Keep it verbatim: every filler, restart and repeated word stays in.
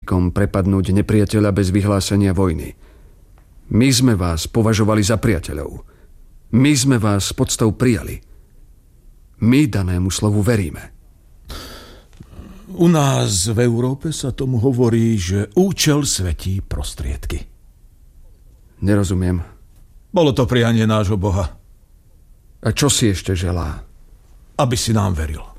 zvykom prepadnúť nepriateľa bez vyhlásenia vojny. My sme vás považovali za priateľov. My sme vás s poctou prijali. My danému slovu veríme. U nás v Európe sa tomu hovorí, že účel svetí prostriedky. Nerozumiem. Bolo to prianie nášho Boha. A čo si ešte želá? Aby si nám veril.